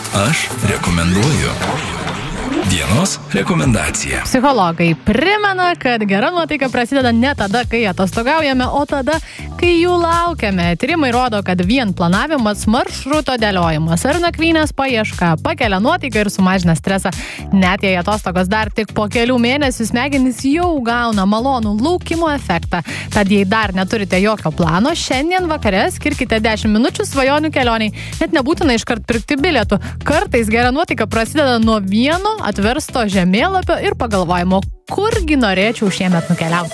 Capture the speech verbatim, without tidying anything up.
Aš rekomenduoju. Dienos rekomendacija. Psichologai primena, kad gera nuotaika prasideda ne tada, kai atostogaujame, o tada, kai jų laukiame. Tyrimai rodo, kad vien planavimas, maršruto dėliojimas ar nakvynės paieška pakelia nuotaiką ir sumažina stresą. Net jei atostogos dar tik po kelių mėnesių, smegenys jau gauna malonų laukimo efektą. Tad jei dar neturite jokio plano, šiandien vakare skirkite dešimt minučių svajonių kelioniai. Net nebūtina iškart pirkti bilietų. Kartais gera nuotaika prasideda nuo vieno atversto žemėlapio ir pagalvojimo, kurgi norėčiau šiemet nukeliauti.